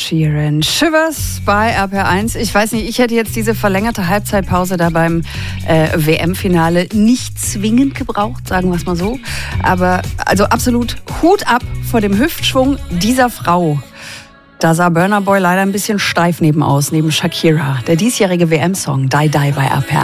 Sheeran. Shivers bei RPR1. Ich weiß nicht, ich hätte jetzt diese verlängerte Halbzeitpause da beim WM-Finale nicht zwingend gebraucht, sagen wir es mal so. Aber also absolut Hut ab vor dem Hüftschwung dieser Frau. Da sah Burna Boy leider ein bisschen steif neben Shakira. Der diesjährige WM-Song Die Die bei RPR.